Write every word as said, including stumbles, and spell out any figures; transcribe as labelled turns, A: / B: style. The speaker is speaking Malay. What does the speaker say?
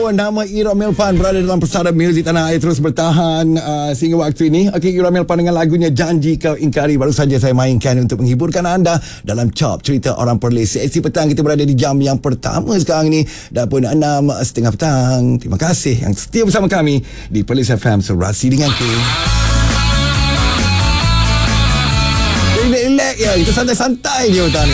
A: Nama Ira Melpan berada dalam persada muzik tanah air terus bertahan uh, sehingga waktu ini. Okey, Ira Melpan dengan lagunya Janji Kau Ingkari baru saja saya mainkan untuk menghiburkan anda dalam Chop Cerita Orang Perlis. Sesi petang kita berada di jam yang pertama sekarang ni, dah pun enam setengah petang. Terima kasih yang setia bersama kami di Perlis F M, serasi denganku. Relax-relax ya, kita santai-santai je petang ni.